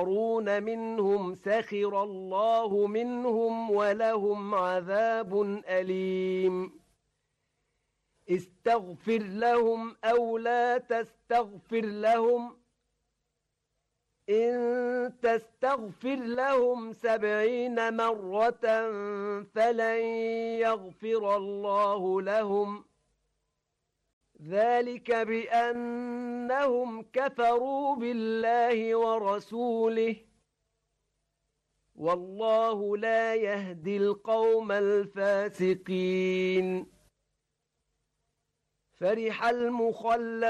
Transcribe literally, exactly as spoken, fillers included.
يسخرون منهم سخر الله منهم ولهم عذاب أليم استغفر لهم أو لا تستغفر لهم إن تستغفر لهم سبعين مرة فلن يغفر الله لهم ذلك بأنهم كفروا بالله ورسوله والله لا يهدي القوم الفاسقين فرح المخلفون